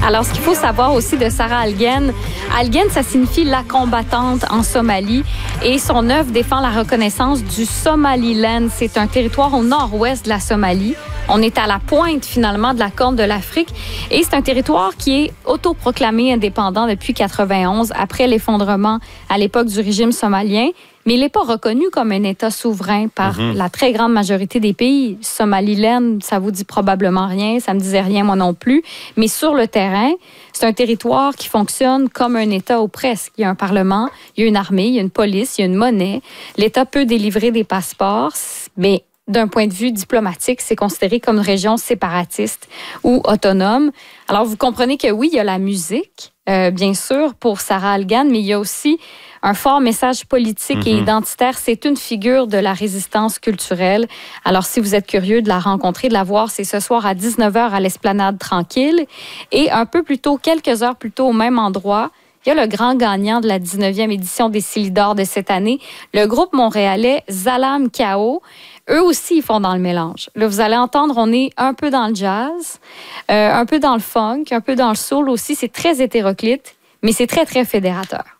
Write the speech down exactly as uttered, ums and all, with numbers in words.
Alors, ce qu'il faut savoir aussi de Sarah Algen, Algen, ça signifie la combattante en Somalie et son œuvre défend la reconnaissance du Somaliland. C'est un territoire au nord-ouest de la Somalie. On est à la pointe, finalement, de la Corne de l'Afrique et c'est un territoire qui est autoproclamé indépendant depuis quatre-vingt-onze, après l'effondrement à l'époque du régime somalien. Mais il n'est pas reconnu comme un État souverain par mm-hmm. la très grande majorité des pays. Somaliland, ça vous dit probablement rien, ça me disait rien moi non plus. Mais sur le terrain, c'est un territoire qui fonctionne comme un État ou presque. Il y a un parlement, il y a une armée, il y a une police, il y a une monnaie. L'État peut délivrer des passeports, mais d'un point de vue diplomatique, c'est considéré comme une région séparatiste ou autonome. Alors, vous comprenez que oui, il y a la musique, euh, bien sûr, pour Sarah Algen, mais il y a aussi un fort message politique mm-hmm. et identitaire. C'est une figure de la résistance culturelle. Alors, si vous êtes curieux de la rencontrer, de la voir, c'est ce soir à dix-neuf heures à l'Esplanade Tranquille. Et un peu plus tôt, quelques heures plus tôt, au même endroit, il y a le grand gagnant de la dix-neuvième édition des Silidor de cette année, le groupe montréalais Zalam Kao. Eux aussi, ils font dans le mélange. Là, vous allez entendre, on est un peu dans le jazz, euh, un peu dans le funk, un peu dans le soul aussi. C'est très hétéroclite, mais c'est très, très fédérateur.